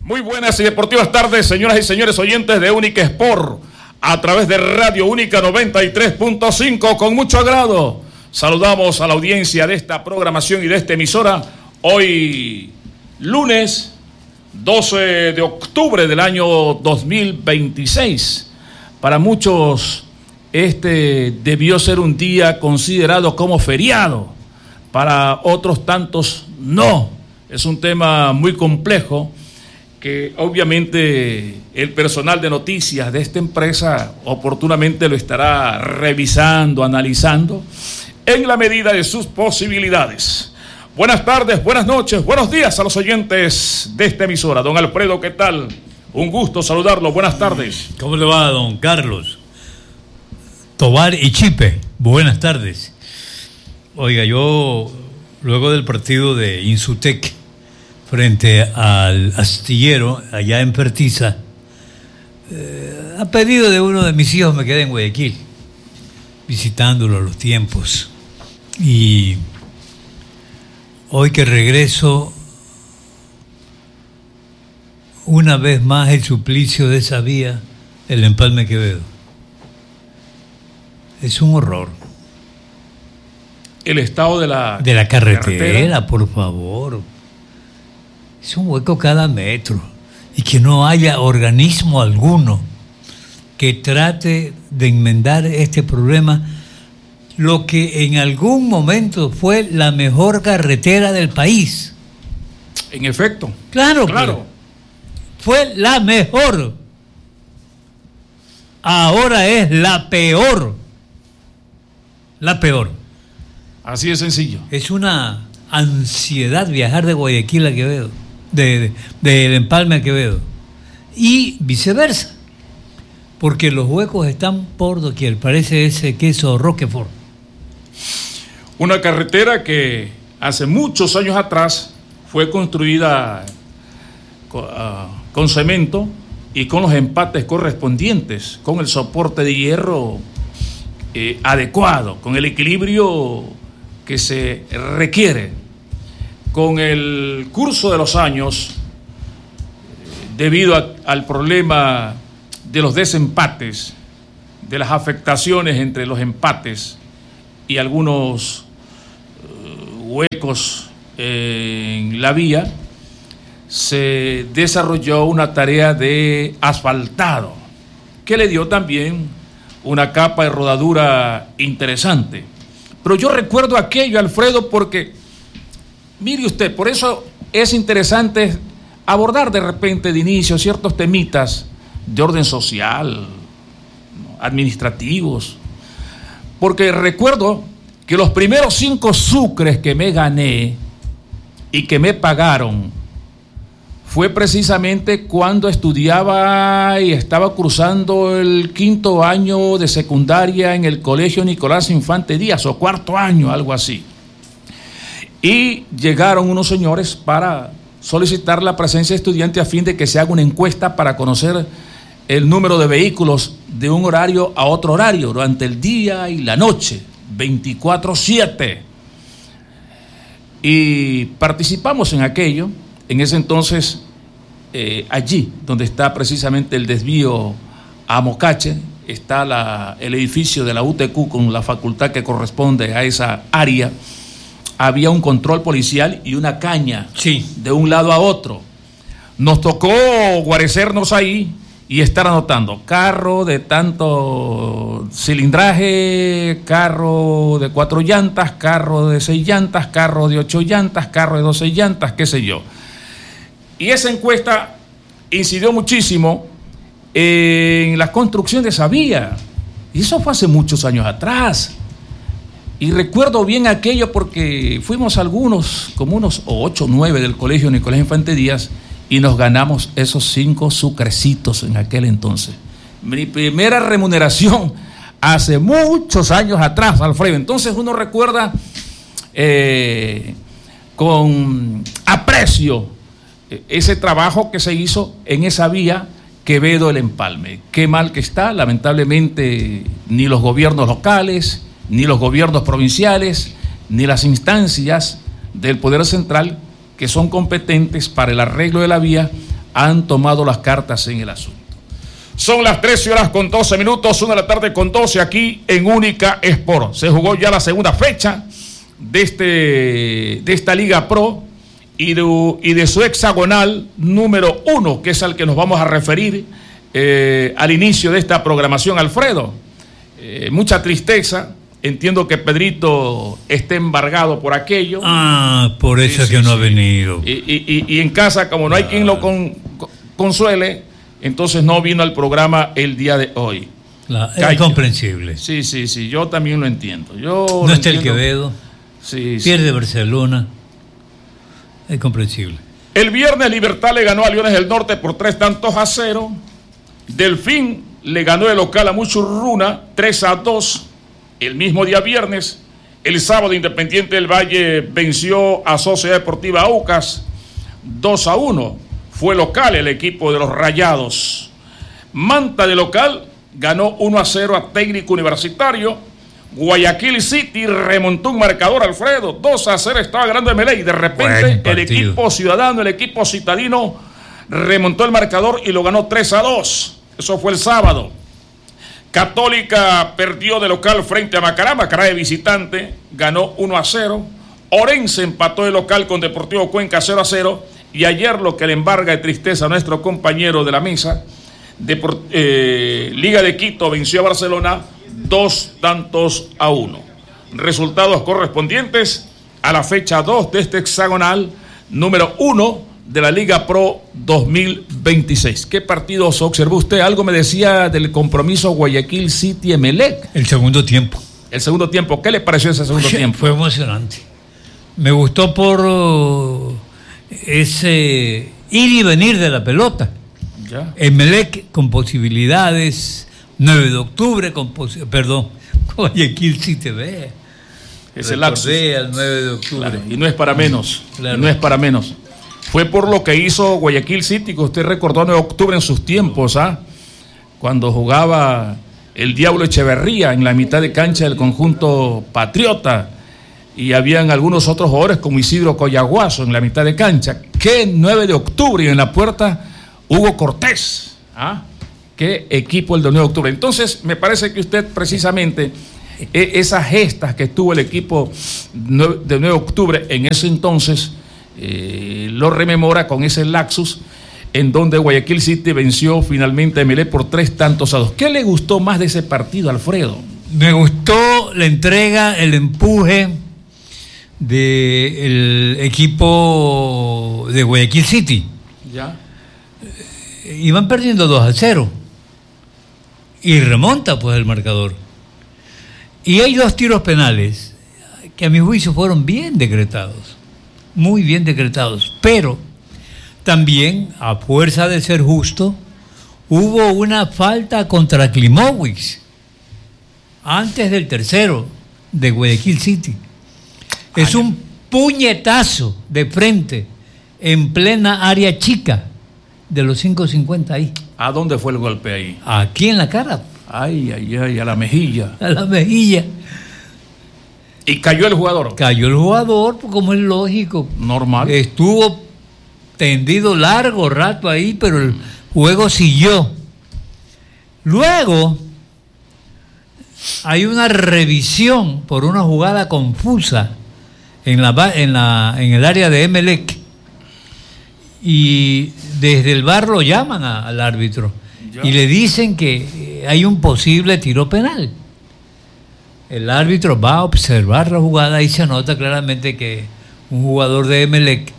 Muy buenas y deportivas tardes, señoras y señores oyentes de Única Sport, a través de Radio Única 93.5, con mucho agrado. Saludamos a la audiencia de esta programación y de esta emisora, hoy lunes 12 de octubre del año 2026. Para muchos este debió ser un día considerado como feriado, para otros tantos no. Es un tema muy complejo que obviamente el personal de noticias de esta empresa oportunamente lo estará revisando, analizando en la medida de sus posibilidades. Buenas tardes, buenas noches, buenos días a los oyentes de esta emisora. Don Alfredo, ¿qué tal? Un gusto saludarlo, buenas tardes. ¿Cómo le va, don Carlos? Tobar y Chipe, buenas tardes. Oiga, yo luego del partido de Insutec frente al Astillero, allá en Pertiza, a pedido de uno de mis hijos me quedé en Guayaquil, visitándolo a los tiempos. Y hoy que regreso, una vez más el suplicio de esa vía, el Empalme Quevedo. Es un horror. El estado de la carretera, por favor. Es un hueco cada metro, y que no haya organismo alguno que trate de enmendar este problema, lo que en algún momento fue la mejor carretera del país. En efecto. Claro. Fue la mejor. Ahora es la peor. La peor. Así de sencillo. Es una ansiedad viajar de Guayaquil a Quevedo. Del Empalme a Quevedo y viceversa, porque los huecos están por doquier, parece ese queso Roquefort. Una carretera que hace muchos años atrás fue construida con cemento y con los empates correspondientes, con el soporte de hierro adecuado, con el equilibrio que se requiere. Con el curso de los años, debido al problema de los desempates, de las afectaciones entre los empates y algunos huecos en la vía, se desarrolló una tarea de asfaltado, que le dio también una capa de rodadura interesante. Pero yo recuerdo aquello, Alfredo, porque mire usted, por eso es interesante abordar de repente de inicio ciertos temitas de orden social, administrativos, porque recuerdo que los primeros 5 sucres que me gané y que me pagaron fue precisamente cuando estudiaba y estaba cursando el 5º año de secundaria en el Colegio Nicolás Infante Díaz, o 4º año, algo así. Y llegaron unos señores para solicitar la presencia de estudiantes a fin de que se haga una encuesta para conocer el número de vehículos de un horario a otro horario, durante el día y la noche, 24/7. Y participamos en aquello, en ese entonces, allí donde está precisamente el desvío a Mocache, está el edificio de la UTQ con la facultad que corresponde a esa área. Había un control policial y una caña, sí, de un lado a otro. Nos tocó guarecernos ahí y estar anotando carro de tanto cilindraje, carro de 4 llantas, carro de 6 llantas, carro de 8 llantas, carro de 12 llantas, qué sé yo. Y esa encuesta incidió muchísimo en la construcción de esa vía. Y eso fue hace muchos años atrás. Y recuerdo bien aquello porque fuimos algunos, como unos 8 o 9 del Colegio Nicolás Infante Díaz, y nos ganamos esos 5 sucrecitos en aquel entonces. Mi primera remuneración hace muchos años atrás, Alfredo. Entonces uno recuerda con aprecio ese trabajo que se hizo en esa vía Quevedo el Empalme. Qué mal que está, lamentablemente, ni los gobiernos locales, ni los gobiernos provinciales, ni las instancias del Poder Central que son competentes para el arreglo de la vía han tomado las cartas en el asunto. Son las 13:12, 1 de la tarde con 12 aquí en Única Sport. Se jugó ya la segunda fecha de esta Liga Pro y de su hexagonal número 1, que es al que nos vamos a referir al inicio de esta programación, Alfredo. Mucha tristeza. Entiendo que Pedrito esté embargado por aquello. Por eso es que no ha venido. Y en casa, como no hay quien lo consuele, entonces no vino al programa el día de hoy. Es comprensible. Sí, yo también lo entiendo. No está el Quevedo. Pierde Barcelona. Es comprensible. El viernes Libertad le ganó a Leones del Norte por 3-0. Delfín le ganó de local a Muchurruna 3-2. El mismo día viernes. El sábado Independiente del Valle venció a Sociedad Deportiva Aucas 2-1. Fue local el equipo de los Rayados. Manta de local ganó 1-0 a Técnico Universitario. Guayaquil City remontó un marcador, Alfredo, 2-0, estaba ganando Emelec y de repente el equipo ciudadano, el equipo citadino remontó el marcador y lo ganó 3-2. Eso fue el sábado. Católica perdió de local frente a Macará. Macará de visitante ganó 1-0. Orense empató de local con Deportivo Cuenca 0-0. Y ayer, lo que le embarga de tristeza a nuestro compañero de la mesa, Liga de Quito venció a Barcelona 2-1. Resultados correspondientes a la fecha 2 de este hexagonal número 1 de la Liga Pro 2026. ¿Qué partidos observó usted? Algo me decía del compromiso Guayaquil City-Emelec. El segundo tiempo. ¿Qué le pareció ese segundo tiempo? Fue emocionante. Me gustó por ese ir y venir de la pelota. Ya. Emelec con posibilidades, 9 de octubre Guayaquil City ve. Ese lapsus. Al 9 de octubre. Claro, y no es para menos. Claro. No es para menos. Fue por lo que hizo Guayaquil City, que usted recordó 9 de octubre en sus tiempos, cuando jugaba el Diablo Echeverría en la mitad de cancha del conjunto patriota. Y habían algunos otros jugadores como Isidro Coyaguazo en la mitad de cancha. ¿Qué 9 de octubre? Y en la puerta, Hugo Cortés. ¿Qué equipo el de 9 de octubre? Entonces, me parece que usted precisamente, esas gestas que tuvo el equipo de 9 de octubre en ese entonces, lo rememora con ese lapsus en donde Guayaquil City venció finalmente a Emelec por 3-2. ¿Qué le gustó más de ese partido, Alfredo? Me gustó la entrega, el empuje del equipo de Guayaquil City. Ya. Iban perdiendo 2-0 y remonta pues el marcador. Y hay 2 tiros penales que a mi juicio fueron bien decretados, muy bien decretados, pero también, a fuerza de ser justo, hubo una falta contra Klimowicz antes del tercero de Guayaquil City. Es un puñetazo de frente en plena área chica de los 5.50 ahí. ¿A dónde fue el golpe ahí? Aquí en la cara. Ay, a la mejilla. A la mejilla. ¿Y cayó el jugador? Cayó el jugador, como es lógico. Normal. Estuvo tendido largo rato ahí, pero el juego siguió. Luego hay una revisión por una jugada confusa en el área de Emelec, y desde el VAR lo llaman al árbitro y le dicen que hay un posible tiro penal. El árbitro va a observar la jugada y se nota claramente que un jugador de Emelec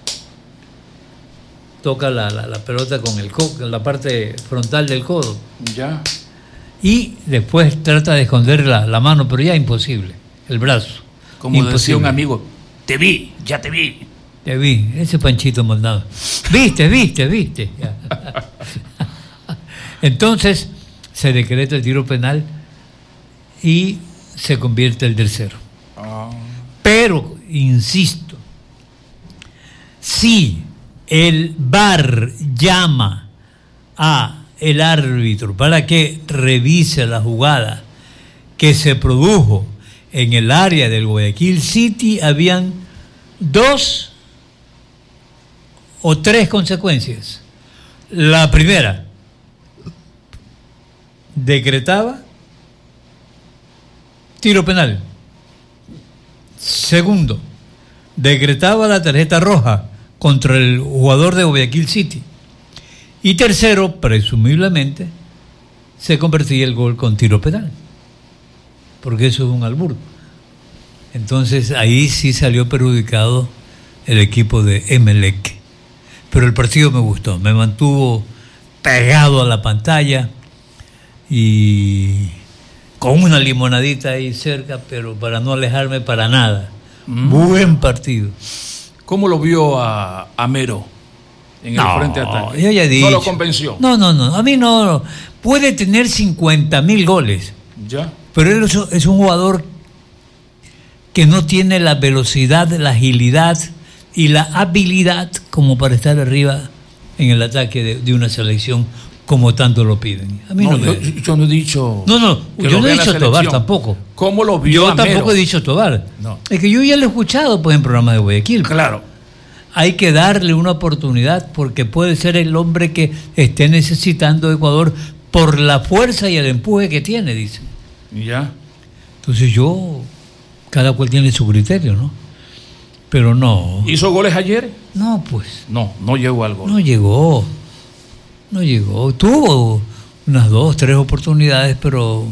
toca la pelota con la parte frontal del codo. Ya. Y después trata de esconder la mano, pero ya imposible, el brazo. Como imposible. Decía un amigo, te vi. Te vi, ese Panchito Maldonado. Viste. Entonces se decreta el tiro penal y se convierte el tercero. Pero, insisto, si el VAR llama a el árbitro para que revise la jugada que se produjo en el área del Guayaquil City, habían 2 o 3 consecuencias. La primera, decretaba tiro penal. Segundo, decretaba la tarjeta roja contra el jugador de Guayaquil City. Y tercero, presumiblemente, se convertía el gol con tiro penal, porque eso es un albur. Entonces ahí sí salió perjudicado el equipo de Emelec. Pero el partido me gustó, me mantuvo pegado a la pantalla y con una limonadita ahí cerca, pero para no alejarme para nada. Buen partido. ¿Cómo lo vio a Mero en el frente de ataque? Yo ya he dicho. ¿No lo convenció? No, a mí no. Puede tener 50.000 goles, ¿Ya? pero él es un jugador que no tiene la velocidad, la agilidad y la habilidad como para estar arriba en el ataque de una selección como tanto lo piden. A mí yo no he dicho... yo no he dicho Tobar tampoco. ¿Cómo lo vio Yo a Mero? tampoco he dicho Tobar. No. Es que yo ya lo he escuchado pues en programas de Guayaquil. Claro. Hay que darle una oportunidad porque puede ser el hombre que esté necesitando Ecuador por la fuerza y el empuje que tiene, dicen. ¿Ya? Entonces cada cual tiene su criterio, ¿no? Pero no. ¿Hizo goles ayer? No, pues. No llegó al gol. No llegó. Tuvo unas 2, 3 oportunidades, pero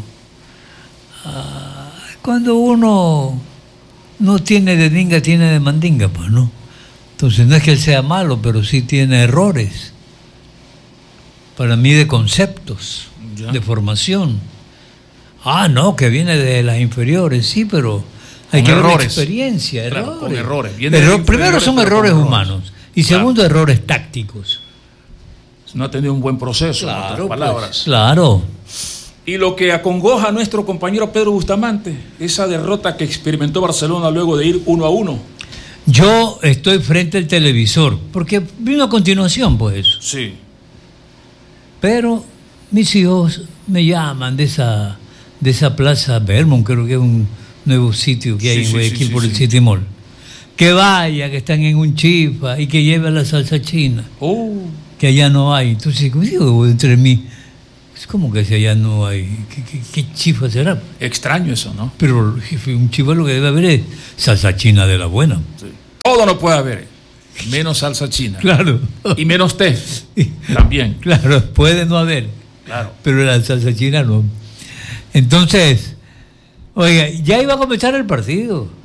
cuando uno no tiene de dinga, tiene de mandinga, pues, ¿no? Entonces no es que él sea malo, pero sí tiene errores. Para mí de conceptos, de formación. No, que viene de las inferiores, sí, pero hay que ver experiencia, claro, errores. Con errores. Primero son errores humanos y segundo errores tácticos. No ha tenido un buen proceso, en otras palabras. Pues, claro. Y lo que acongoja a nuestro compañero Pedro Bustamante, esa derrota que experimentó Barcelona luego de ir 1-1. Yo estoy frente al televisor, porque vino a continuación, pues eso. Sí. Pero mis hijos me llaman de esa plaza Vermont, creo que es un nuevo sitio que hay en Guayaquil por el City Mall. Que vaya, que están en un chifa y que lleve la salsa china. Que allá no hay. Entonces, ¿cómo digo entre mí? Es como que si allá no hay. ¿Qué chifa será? Extraño eso, ¿no? Pero jefe, un chifa lo que debe haber es salsa china de la buena. Sí. Todo no puede haber, menos salsa china. Claro. Y menos té, también. Claro, puede no haber. Claro. Pero la salsa china no. Entonces, oiga, ya iba a comenzar el partido.